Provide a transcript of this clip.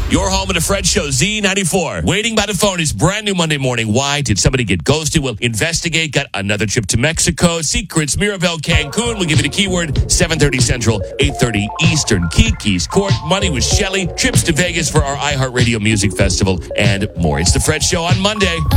Your home of the Fred Show, Z94. Waiting by the phone is brand new Monday morning. Why did somebody get ghosted? We'll investigate. Got another trip to Mexico. Secrets, Mirabel, Cancun. We'll give you the keyword. 7:30 Central, 8:30 Eastern. Kiki's Court. Money with Shelly. Trips to Vegas for our iHeartRadio Music Festival. And more. It's the Fred Show on Monday.